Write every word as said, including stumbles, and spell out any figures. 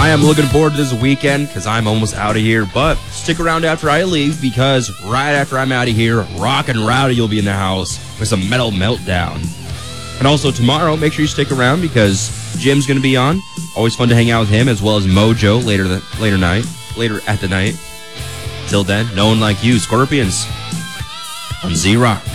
I am looking forward to this weekend because I'm almost out of here. But stick around after I leave because right after I'm out of here, Rock and Rowdy will be in the house with some Metal Meltdown. And also tomorrow, make sure you stick around because Jim's going to be on. Always fun to hang out with him, as well as Mojo later the later night, later at the night. Till then, no one like you, Scorpions on Z-Rock.